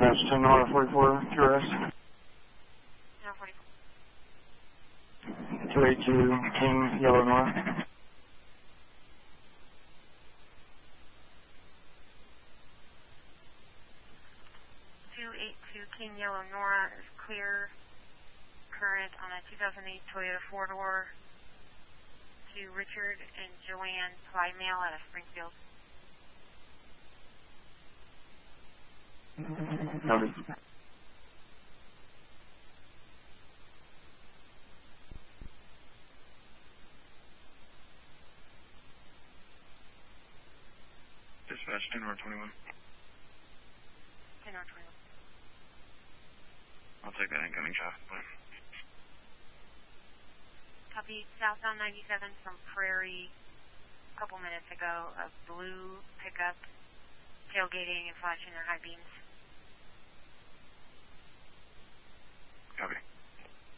Dispatch 10 Nora 44, QRS. Nora 44. 282 King Yellow Nora. 282 King Yellow Nora is clear. Current on a 2008 Toyota 4-door to Richard and Joanne Plymale out of Springfield. Copy. Dispatch 10 Nora 21. 10 Nora 21. I'll take that incoming traffic plan. Copy, southbound 97 from Prairie a couple minutes ago, a blue pickup tailgating and flashing their high beams.